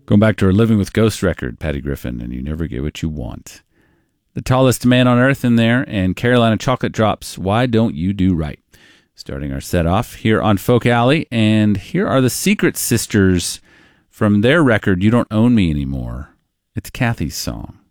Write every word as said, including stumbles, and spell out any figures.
Going back to our Living with Ghosts record, Patty Griffin, and You Never Get What You Want. The Tallest Man on Earth in there, and Carolina Chocolate Drops, Why Don't You Do Right? Starting our set off here on Folk Alley, and here are the Secret Sisters from their record, You Don't Own Me Anymore. It's Kathy's song.